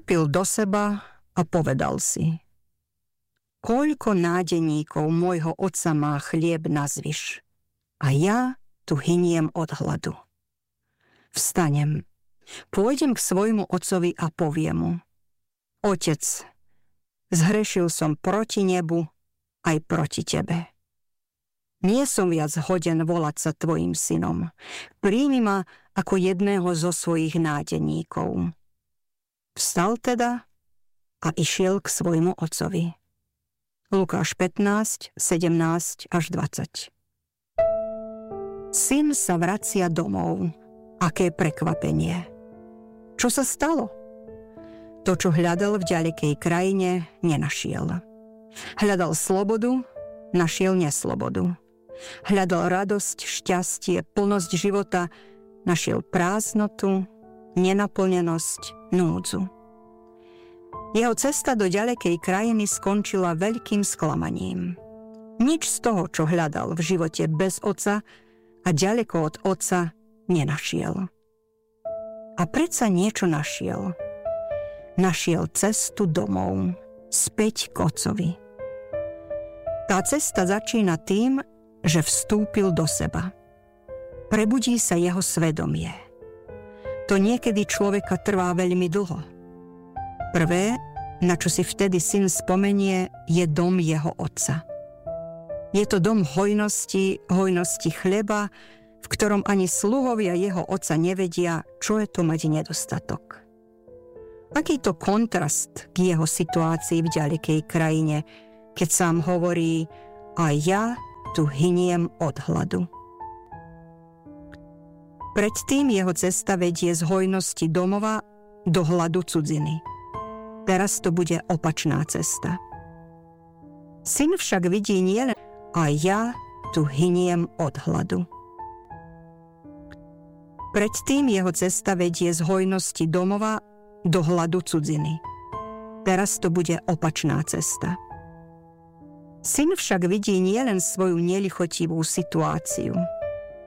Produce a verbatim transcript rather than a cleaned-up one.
Vstúpil do seba a povedal si: Koľko nádeníkov môjho otca má chlieb na zvyš, a ja tu hyniem od hladu. Vstanem, pôjdem k svojmu otcovi a poviem mu: Otec, zhrešil som proti nebu aj proti tebe. Nie som viac hoden volať sa tvojim synom. Príjmi ma ako jedného zo svojich nádeníkov. Vstal teda a išiel k svojmu otcovi. Lukáš pätnásť, sedemnásť až dvadsať. Syn sa vracia domov. Aké prekvapenie. Čo sa stalo? To, čo hľadal v ďalekej krajine, nenašiel. Hľadal slobodu, našiel neslobodu. Hľadal radosť, šťastie, plnosť života, našiel prázdnotu, nenaplnenosť, núdzu. Jeho cesta do ďalekej krajiny skončila veľkým sklamaním. Nič z toho, čo hľadal v živote bez otca a ďaleko od otca, nenašiel. A predsa niečo našiel. Našiel cestu domov, späť k otcovi. Tá cesta začína tým, že vstúpil do seba. Prebudí sa jeho svedomie. To niekedy človeka trvá veľmi dlho. Prvé, na čo si vtedy syn spomenie, je dom jeho otca. Je to dom hojnosti, hojnosti chleba, v ktorom ani sluhovia jeho otca nevedia, čo je to mať nedostatok. Aký to kontrast k jeho situácii v ďalekej krajine, keď sám hovorí: a ja tu hyniem od hladu. Predtým jeho cesta vedie z hojnosti domova do hladu cudziny. Teraz to bude opačná cesta. Syn však vidí nielen: a ja tu hyniem od hladu. Predtým jeho cesta vedie z hojnosti domova do hladu cudziny. Teraz to bude opačná cesta. Syn však vidí nielen svoju nelichotivú situáciu,